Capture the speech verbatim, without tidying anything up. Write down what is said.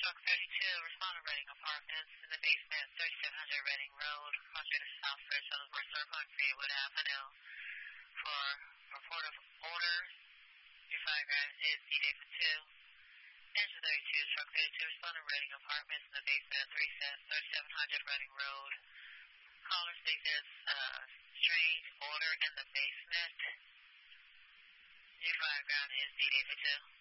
Truck thirty-two, respond to Reading Apartments in the basement, thirty-seven hundred Reading Road, Crossing to South First Ellsworth Circle and Greenwood Avenue. For report of order, your diagram is D David two. Engine thirty-two, Truck thirty-two, respond to Reading Apartments in the basement, thirty-seven hundred Reading Road. Caller state there's uh, strange order in the basement. Your diagram is D David two.